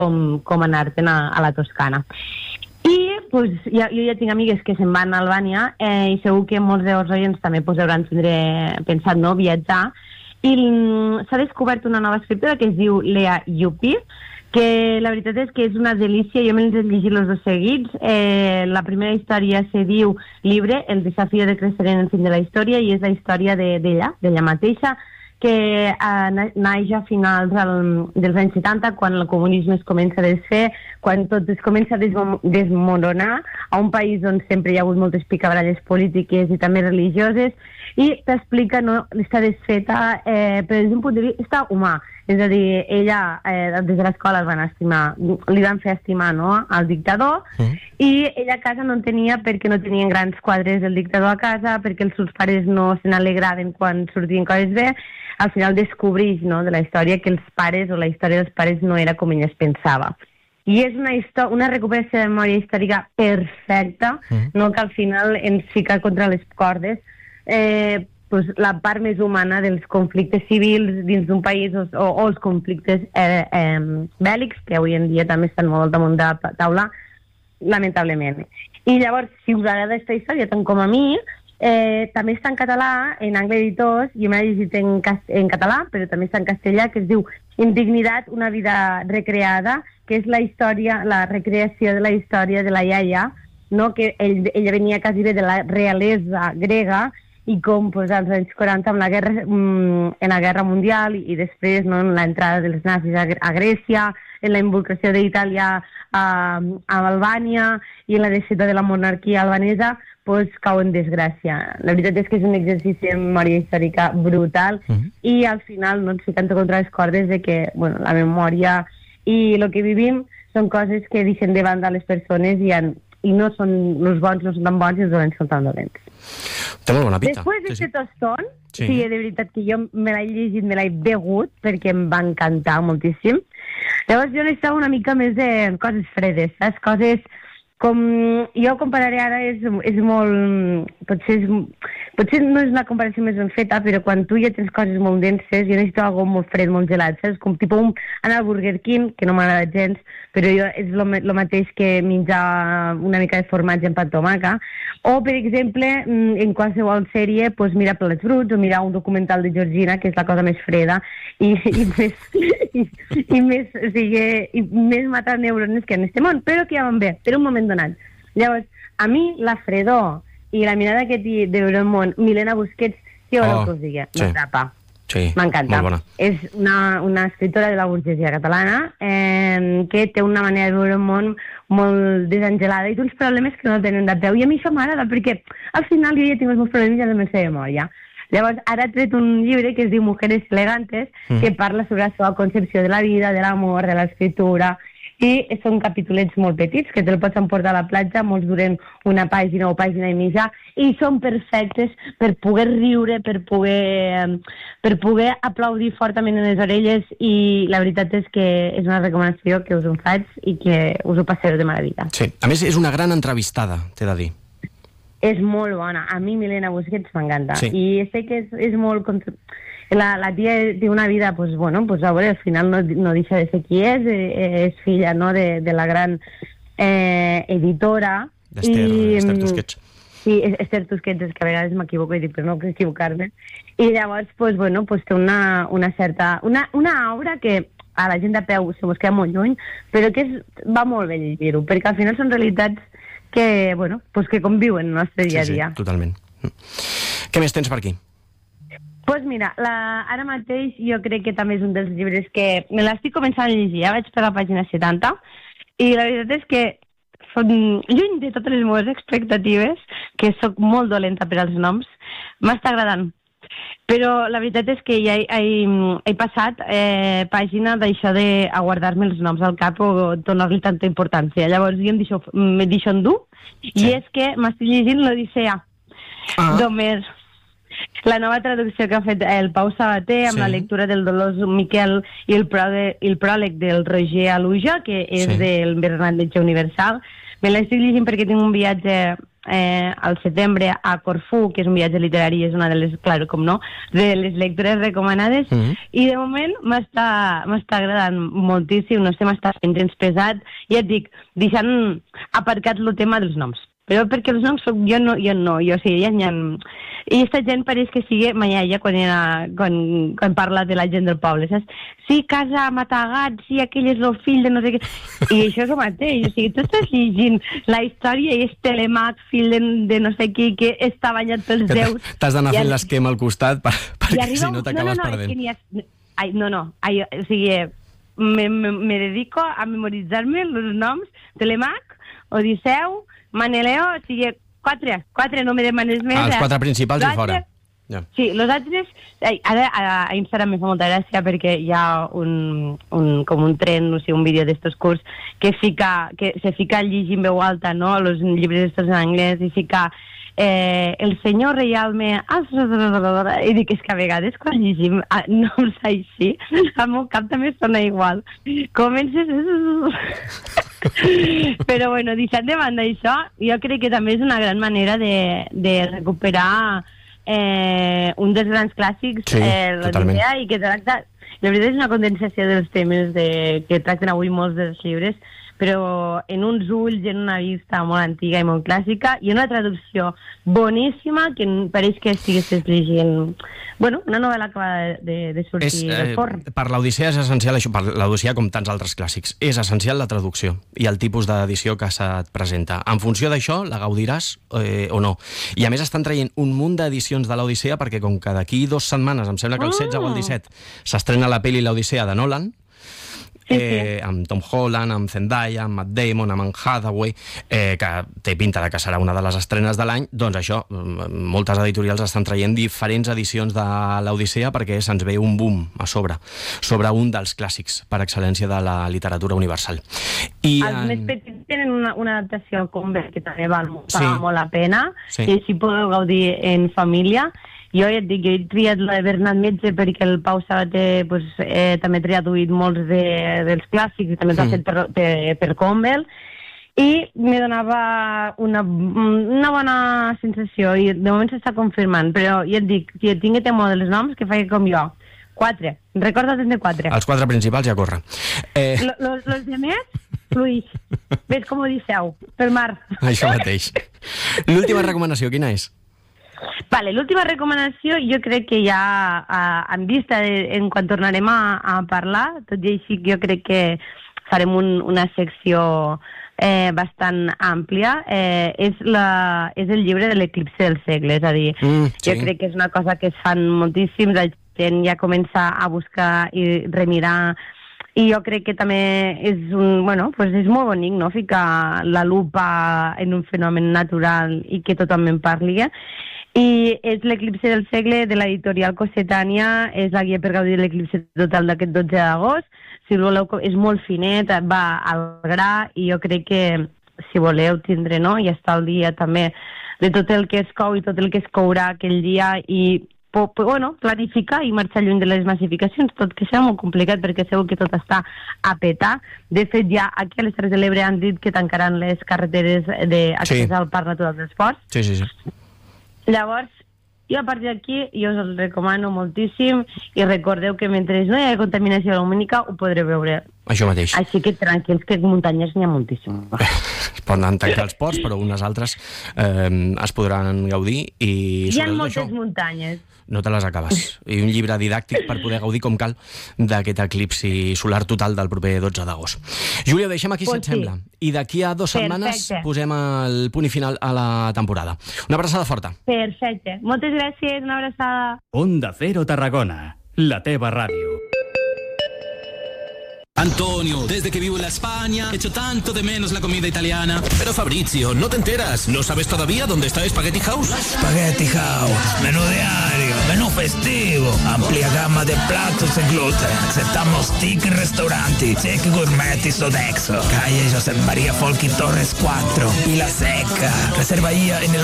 com anar-te'n a la Toscana. I pues, jo ja tinc amigues que se'n van a Albània i segur que molts dels oients també pues, hauran pensat viatjar. I s'ha descobert una nova escriptora que es diu Lea Ypi, que la veritat és que és una delícia. Jo me'ls he llegit els 2 seguits. La primera història se diu Libre, el desafío de crecer en el fin de la història, i és la història d'ella mateixa, que naix a finals dels anys 70, quan el comunisme es comença a desfer, quan tot es comença a desmoronar, a un país on sempre hi ha hagut moltes picabaralles polítiques i també religioses, i t'explica, no, està desfeta però des d'un punt de vista humà. És a dir, ella, des de l'escola li van fer estimar, no?, al dictador, i ella a casa no en tenia perquè no tenien grans quadres del dictador a casa, perquè els seus pares no se n'alegraven quan sortien coses bé. Al final descobreix, no, de la història que els pares o la història dels pares no era com ella es pensava. I és una recuperació de memòria històrica perfecta, no, que al final ens fica contra les cordes pues, la part més humana dels conflictes civils dins d'un país o els conflictes bèl·lics, que avui en dia també estan molt damunt de taula, lamentablement. I llavors, si us agrada aquesta història tant com a mi, també està en català, en Angle Editors, jo m'he llegit en català, però també està en castellà, que es diu Indignidad, una vida recreada, que és la història, la recreació de la història de la iaia, no? Que ella venia quasi bé de la realesa grega, i com pues, als anys 40 en la Guerra Mundial i després, no, en l'entrada dels nazis a Grècia, en la involucració d'Itàlia a Albània i en la desfeta de la monarquia albanesa, pues, cau en desgràcia. La veritat és que és un exercici de memòria històrica brutal i al final no ens fiquen contra les cordes de que la memòria i el que vivim són coses que deixen de banda les persones i no són els bons no són tan bons i els dolents són tan dolents. Té molt bona pinta. Després d'aquest tostón, sí, de veritat que jo me l'he llegit, me l'he begut perquè em va encantar moltíssim. Llavors jo necessitava una mica més de coses fredes, saps? Coses com jo compararé ara és molt... Potser no és una comparació més ben feta, però quan tu ja tens coses molt denses, jo necessito algo molt fred, molt gelat, saps? Com tipus anar al Burger King, que no m'agrada gens, però jo és el mateix que menjar una mica de formatge amb pa amb tomaca. O, per exemple, en qualsevol sèrie, pues, mirar Plats Bruts o mirar un documental de Georgina, que és la cosa més freda, i més matar neurones que en este món, però que ja van bé, per un moment donat. Llavors, a mi la fredor i la mirada que té de veure el món, Milena Busquets, què voleu que us digui? M'atrapa. Sí, m'encanta. molt bona. És una escriptora de la burgesia catalana que té una manera de veure el món molt desangelada i té uns problemes que no tenen de peu. I a mi això m'agrada perquè al final jo ja tinc els meus problemes ja de la meva memòria. Llavors, ara ha tret un llibre que es diu Mujeres elegantes, que parla sobre la seva concepció de la vida, de l'amor, de l'escriptura, i són capítolets molt petits, que te'l pots emportar a la platja, molts duren una pàgina o pàgina i mitja, i són perfectes per poder riure, per poder aplaudir fortament en les orelles, i la veritat és que és una recomanació que us ho faig i que us ho passeu de meravella. Sí, a més és una gran entrevistada, t'he de dir. És molt bona. A mi Milena Busquets m'encanta. Sí. I sé que és molt... La tia té una vida, pues, bueno, pues, a veure, al final no deixa de ser qui és filla, no?, de la gran editora. Esther Tusquets. Sí, Esther Tusquets, és que a vegades m'equivoco i dic, però no puc equivocar-me. I llavors, pues, bueno, pues, té una certa... Una aura que a la gent de peu se mos queda molt lluny, però que va molt bé llegir-ho, perquè al final són realitats que, bueno, pues que conviuen el nostre dia a dia. Sí, totalment. Què més tens per aquí? Pues mira, ara mateix jo crec que també és un dels llibres que me l'estic començant a llegir, ja vaig per la pàgina 70, i la veritat és que són lluny de totes les meves expectatives, que sóc molt dolenta per als noms, m'està agradant. Però la veritat és que ja he passat pàgina d'això de guardar-me els noms al cap o donar-li tanta importància. Llavors jo me deixo endur, i és que m'estic llegint l'Odissea d'Homer. La nova traducció que ha fet el Pau Sabater amb la lectura del Dolors Miquel i el pròleg del Roger Aluja, que és del Bernat Metge Universal. Me l'estic llegint perquè tinc un viatge al setembre a Corfú, que és un viatge literari, és una de les, clar, com no, de les lectures recomanades, i de moment m'està agradant moltíssim, no sé, m'està fent gens pesat, i et dic, deixant aparcat el tema dels noms. Però perquè els noms soc jo no, o sigui, ja n'hi ha... I aquesta gent pareix que sigui maialla quan parla de la gent del poble, saps? Sí, casa Matagat, sí, aquell és el fill de no sé què... I això és el mateix, o sigui, tu estàs llegint la història i és Telemac, fill de no sé qui, que està banyat pels déus... T'has d'anar fent l'esquema al costat perquè si no t'acabes perdent. O sigui, me dedico a memoritzar-me els noms, Telemac, Odisseu, Maneleo, o sigui, quatre, no me demanes més. Els 4 principals i fora. Ja. Sí, els altres... Ara a Instagram me fa molta gràcia perquè hi ha com un tren, no sé, un vídeo d'estos curts que se fica a llegir en veu alta, no?, els llibres estos en anglès, i fica el senyor reialme... I dic, és que a vegades quan llegim noms així, al meu cap també sona igual. Comences... Però bueno, deixant de banda això, jo crec que també és una gran manera de recuperar un dels grans clàssics, l'Odissea, i que tracta... La veritat és una condensació dels temes que tracten avui molts dels llibres, però en uns ulls, en una vista molt antiga i molt clàssica, i una traducció boníssima que pareix que estiguessis llegint... Bueno, una novel·la que va de sortir del forn. Per l'Odissea és essencial això, per l'Odissea com tants altres clàssics, és essencial la traducció i el tipus d'edició que se't presenta. En funció d'això, la gaudiràs o no. I a més estan traient un munt d'edicions de l'Odissea perquè com que d'aquí 2 setmanes, em sembla que el 16 o el 17, s'estrena la pel·li l'Odissea de Nolan, amb Tom Holland, amb Zendaya, amb Matt Damon, amb Anne Hathaway, que té pinta de que serà una de les estrenes de l'any. Doncs això, moltes editorials estan traient diferents edicions de l'Odissea perquè se'ns ve un boom a sobre un dels clàssics per excel·lència de la literatura universal. Els més petits tenen una adaptació al Convent que també val molt la pena, i si podeu gaudir en família. Jo ja et dic, jo he triat la de Bernat Metge perquè el Pau Sabater també ha traduït molts dels clàssics i també els ha fet per Convent, i me donava una bona sensació i de moment s'està confirmant, però ja et dic, si tinc temor dels noms, que faci com jo. 4, recorda't de 4. Els 4 principals ja corre. Los demés, fluix. Ves com ho disseu, per mar. Això mateix. L'última recomanació, quina és? Vale, l'última recomanació jo crec que ja en vista en quan tornarem a parlar, tot i així jo crec que farem una secció bastant àmplia, és el llibre de l'eclipsi del segle, és a dir, jo crec que és una cosa que es fan moltíssims, la gent ja comença a buscar i remirar, i jo crec que també és és molt bonic, no?, ficar la lupa en un fenomen natural i que tothom en parli. I és l'eclipsi del segle de l'editorial Cossetània, és la guia per gaudir de l'eclipsi total d'aquest 12 d'agost. Si voleu, és molt finet, va al gra, i jo crec que si voleu tindre, no?, i estar al dia també de tot el que es cou i tot el que es courà aquell dia, i planificar i marxar lluny de les massificacions, tot que serà molt complicat perquè segur que tot està a petar. De fet, ja aquí a les Terres de l'Ebre han dit que tancaran les carreteres d'accés al Parc Natural dels Ports. Sí. Llavors, jo a partir d'aquí jo us el recomano moltíssim, i recordeu que mentre no hi ha contaminació lumínica ho podreu veure. Això mateix. Així que tranquils, que muntanyes n'hi ha moltíssim. Es poden tancar els ports, però unes altres es podran gaudir. I hi ha moltes muntanyes. No te les acabes. I un llibre didàctic per poder gaudir com cal d'aquest eclipsi solar total del proper 12 d'agost. Júlia, ho deixem aquí, si et sembla. I d'aquí a 2 setmanes posem el punt i final a la temporada. Una abraçada forta. Perfecte. Moltes gràcies, una abraçada. Onda Cero Tarragona, la teva ràdio. Antonio, desde que vivo en la España, echo tanto de menos la comida italiana. Pero Fabrizio, ¿no te enteras? ¿No sabes todavía dónde está Spaghetti House? Spaghetti House, menú diario, menú festivo, amplia gama de platos de gluten. Aceptamos tickets restauranti, cheque gourmet y Sodexo. Calle José María Folky Torres 4, Vila Seca. Reserva ya en el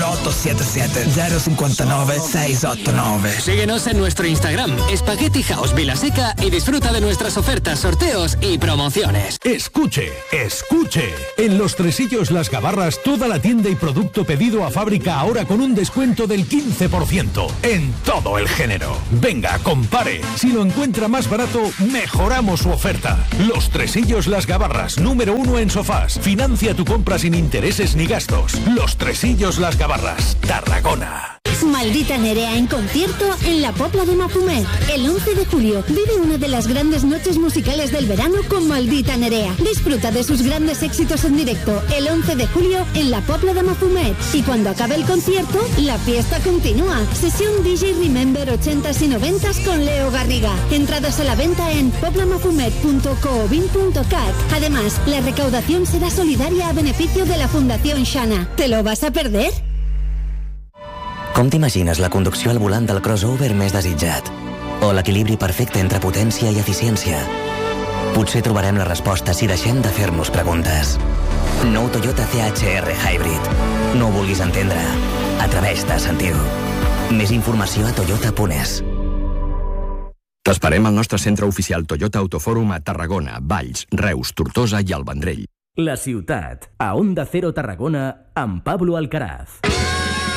877-059-689. Síguenos en nuestro Instagram, Spaghetti House Vila Seca, y disfruta de nuestras ofertas, sorteos y y promociones. Escuche. En Los Tresillos Las Gabarras, toda la tienda y producto pedido a fábrica ahora con un descuento del 15% en todo el género. Venga, compare. Si lo encuentra más barato, mejoramos su oferta. Los Tresillos Las Gabarras, número 1 en sofás. Financia tu compra sin intereses ni gastos. Los Tresillos Las Gabarras, Tarragona. Maldita Nerea en concierto en la Pobla de Mafumet. El 11 de julio vive una de las grandes noches musicales del verano con Maldita Nerea. Disfruta de sus grandes éxitos en directo el 11 de julio en la Pobla de Mafumet. Y cuando acabe el concierto, la fiesta continúa. Sesión DJ Remember 80s y 90s con Leo Garriga. Entradas a la venta en poblamafumet.coobin.cat. Además, la recaudación será solidaria a beneficio de la Fundación Shana. ¿Te lo vas a perder? Com t'imagines la conducció al volant del crossover més desitjat? O l'equilibri perfecte entre potència i eficiència? Potser trobarem la resposta si deixem de fer-nos preguntes. Nou Toyota CHR Hybrid. No ho vulguis entendre. Atreveix-te a sentir-ho. Més informació a toyota.es. T'esperem al nostre centre oficial Toyota Autofòrum a Tarragona, Valls, Reus, Tortosa i el Vendrell. La ciutat, a Onda Cero Tarragona, amb Pablo Alcaraz.